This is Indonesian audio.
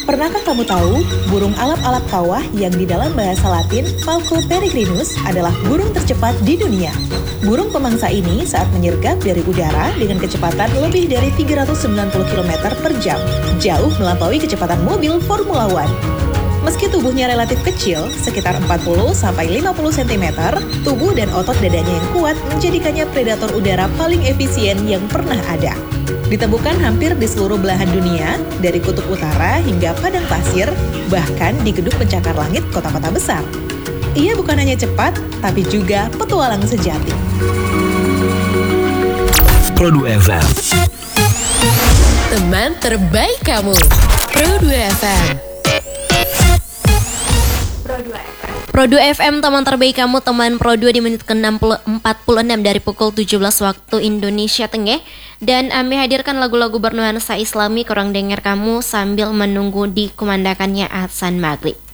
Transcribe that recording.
Pernahkah kamu tahu, burung alap-alap kawah yang di dalam bahasa Latin Falco peregrinus adalah burung tercepat di dunia. Burung pemangsa ini saat menyergap dari udara dengan kecepatan lebih dari 390 km per jam, jauh melampaui kecepatan mobil Formula One. Meski tubuhnya relatif kecil, sekitar 40-50 cm, tubuh dan otot dadanya yang kuat menjadikannya predator udara paling efisien yang pernah ada. Ditemukan hampir di seluruh belahan dunia, dari kutub utara hingga padang pasir, bahkan di gedung pencakar langit kota-kota besar. Ia bukan hanya cepat, tapi juga petualang sejati. Pro2 FM, teman terbaik kamu. Pro2 FM. Pro2 FM, teman terbaik kamu, teman Pro2 di menit ke-46 dari pukul 17 waktu Indonesia Tengah. Dan Ami hadirkan lagu-lagu bernuansa Islami, kurang dengar kamu sambil menunggu dikumandangkannya azan maghrib.